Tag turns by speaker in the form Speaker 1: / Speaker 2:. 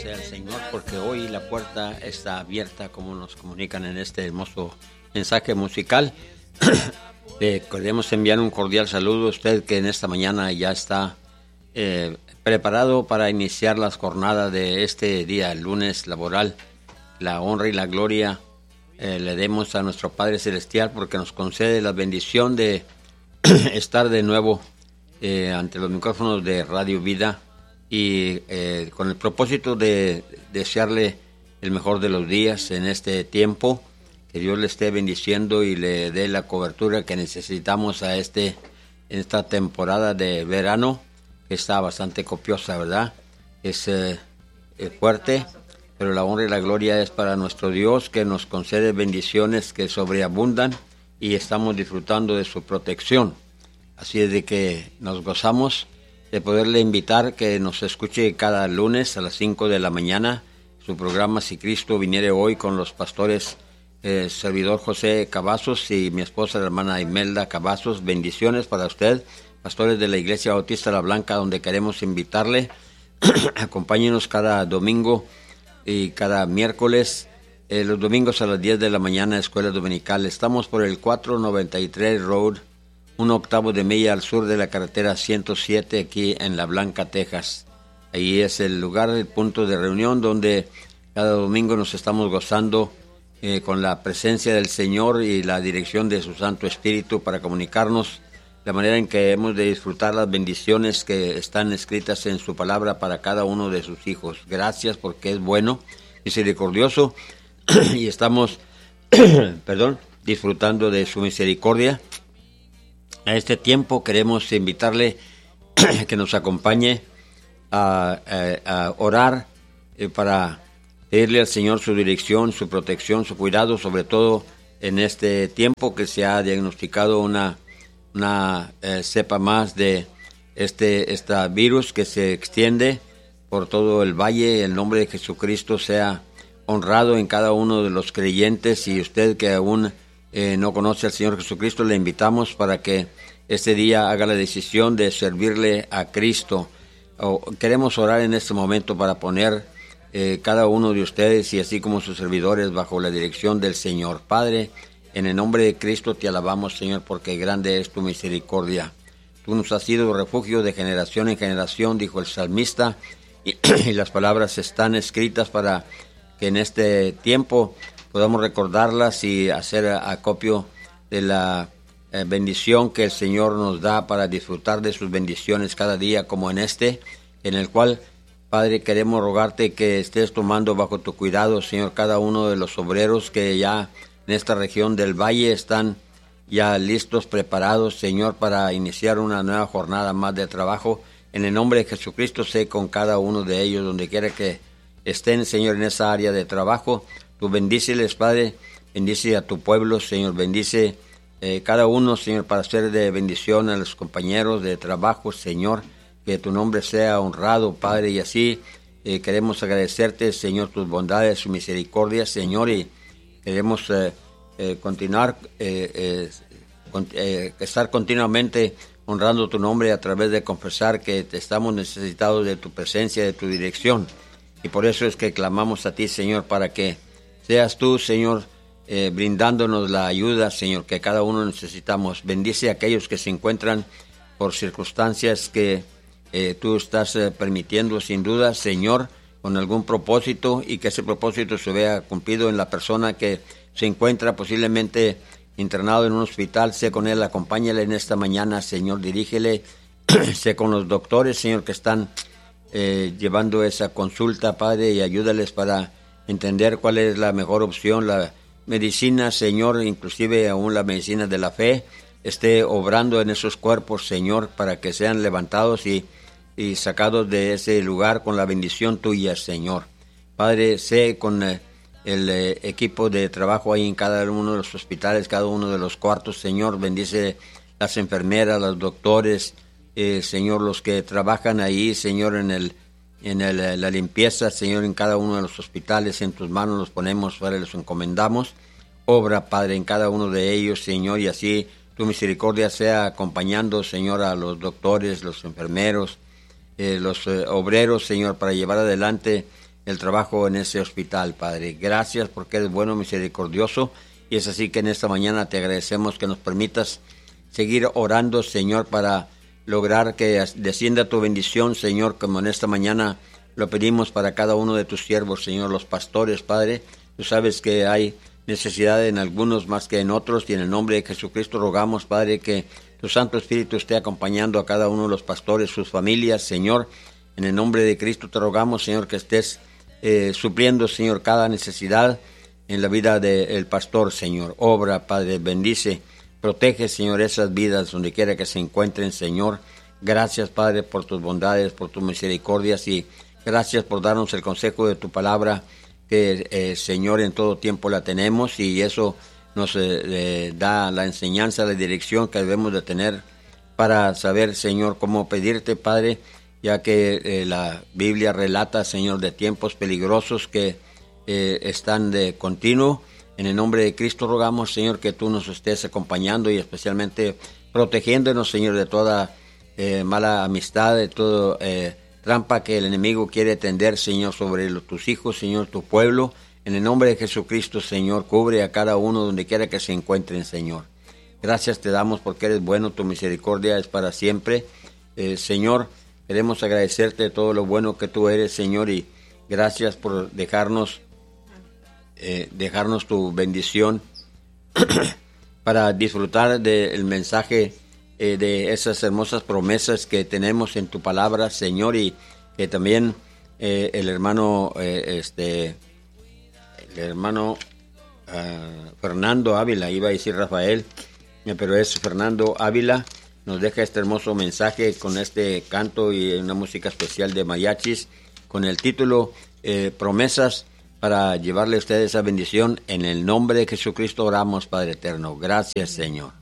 Speaker 1: sea el Señor, porque hoy la puerta está abierta, como nos comunican en este hermoso mensaje musical. Le queremos enviar un cordial saludo a usted que en esta mañana ya está preparado para iniciar las jornadas de este día, el lunes laboral. La honra y la gloria le demos a nuestro Padre Celestial porque nos concede la bendición de estar de nuevo ante los micrófonos de Radio Vida y con el propósito de desearle el mejor de los días en este tiempo, que Dios le esté bendiciendo y le dé la cobertura que necesitamos en esta temporada de verano, que está bastante copiosa, ¿verdad? Es fuerte, pero la honra y la gloria es para nuestro Dios, que nos concede bendiciones que sobreabundan y estamos disfrutando de su protección. Así es de que nos gozamos de poderle invitar que nos escuche cada lunes a las 5 de la mañana su programa Si Cristo Viniere Hoy, con los pastores servidor José Cavazos y mi esposa la hermana Imelda Cavazos. Bendiciones para usted, pastores de la Iglesia Bautista La Blanca, donde queremos invitarle. Acompáñenos cada domingo y cada miércoles, los domingos a las 10 de la mañana, escuela dominical. Estamos por el 493 Road, 1/8 de milla al sur de la carretera 107, aquí en La Blanca, Texas. Ahí es el lugar, el punto de reunión donde cada domingo nos estamos gozando con la presencia del Señor y la dirección de su Santo Espíritu para comunicarnos la manera en que hemos de disfrutar las bendiciones que están escritas en su palabra para cada uno de sus hijos. Gracias, porque es bueno, misericordioso, y estamos disfrutando de su misericordia. A este tiempo queremos invitarle que nos acompañe a orar para pedirle al Señor su dirección, su protección, su cuidado, sobre todo en este tiempo que se ha diagnosticado una cepa más de este virus que se extiende por todo el valle. El nombre de Jesucristo sea honrado en cada uno de los creyentes, y usted que aún no conoce al Señor Jesucristo, le invitamos para que este día haga la decisión de servirle a Cristo. Queremos orar en este momento para poner cada uno de ustedes y así como sus servidores bajo la dirección del Señor. Padre, en el nombre de Cristo te alabamos, Señor, porque grande es tu misericordia. Tú nos has sido refugio de generación en generación, dijo el salmista, y las palabras están escritas para que en este tiempo podamos recordarlas y hacer acopio de la bendición que el Señor nos da para disfrutar de sus bendiciones cada día, como en en el cual, Padre, queremos rogarte que estés tomando bajo tu cuidado, Señor, cada uno de los obreros que ya en esta región del valle están ya listos, preparados, Señor, para iniciar una nueva jornada más de trabajo. En el nombre de Jesucristo, sé con cada uno de ellos, donde quiera que estén, Señor, en esa área de trabajo. Tú bendíceles, Padre, bendice a tu pueblo, Señor, bendice cada uno, Señor, para ser de bendición a los compañeros de trabajo, Señor, que tu nombre sea honrado, Padre, y así queremos agradecerte, Señor, tus bondades, su misericordia, Señor, y queremos continuar, estar continuamente honrando tu nombre a través de confesar que estamos necesitados de tu presencia, de tu dirección, y por eso es que clamamos a ti, Señor, para que seas tú, Señor, brindándonos la ayuda, Señor, que cada uno necesitamos. Bendice a aquellos que se encuentran por circunstancias que tú estás permitiendo, sin duda, Señor, con algún propósito, y que ese propósito se vea cumplido en la persona que se encuentra posiblemente internado en un hospital. Sé con él, acompáñale en esta mañana, Señor, dirígele. Sé con los doctores, Señor, que están llevando esa consulta, Padre, y ayúdales para entender cuál es la mejor opción. La medicina, Señor, inclusive aún la medicina de la fe, esté obrando en esos cuerpos, Señor, para que sean levantados y sacados de ese lugar con la bendición tuya, Señor. Padre, sé con el equipo de trabajo ahí en cada uno de los hospitales, cada uno de los cuartos, Señor, bendice las enfermeras, los doctores, Señor, los que trabajan ahí, Señor, en la limpieza, Señor, en cada uno de los hospitales. En tus manos los ponemos, Padre, los encomendamos. Obra, Padre, en cada uno de ellos, Señor, y así tu misericordia sea acompañando, Señor, a los doctores, los enfermeros, los obreros, Señor, para llevar adelante el trabajo en ese hospital, Padre. Gracias porque eres bueno, misericordioso, y es así que en esta mañana te agradecemos que nos permitas seguir orando, Señor, para lograr que descienda tu bendición, Señor, como en esta mañana lo pedimos para cada uno de tus siervos, Señor, los pastores, Padre. Tú sabes que hay necesidad en algunos más que en otros, y en el nombre de Jesucristo rogamos, Padre, que tu Santo Espíritu esté acompañando a cada uno de los pastores, sus familias, Señor. En el nombre de Cristo te rogamos, Señor, que estés supliendo, Señor, cada necesidad en la vida del pastor, Señor. Obra, Padre, bendice, protege, Señor, esas vidas donde quiera que se encuentren, Señor. Gracias, Padre, por tus bondades, por tus misericordias, y gracias por darnos el consejo de tu palabra, que, Señor, en todo tiempo la tenemos, y eso nos da la enseñanza, la dirección que debemos de tener para saber, Señor, cómo pedirte, Padre, ya que la Biblia relata, Señor, de tiempos peligrosos que están de continuo. En el nombre de Cristo rogamos, Señor, que tú nos estés acompañando y especialmente protegiéndonos, Señor, de toda mala amistad, de toda trampa que el enemigo quiere tender, Señor, sobre tus hijos, Señor, tu pueblo. En el nombre de Jesucristo, Señor, cubre a cada uno donde quiera que se encuentren, Señor. Gracias te damos porque eres bueno, tu misericordia es para siempre. Señor, queremos agradecerte todo lo bueno que tú eres, Señor, y gracias por dejarnos tu bendición para disfrutar del mensaje de esas hermosas promesas que tenemos en tu palabra, Señor, y que también el hermano Fernando Ávila, iba a decir Rafael, pero es Fernando Ávila, nos deja este hermoso mensaje con este canto y una música especial de mariachis con el título Promesas, para llevarle a ustedes esa bendición. En el nombre de Jesucristo oramos, Padre eterno. Gracias, Señor.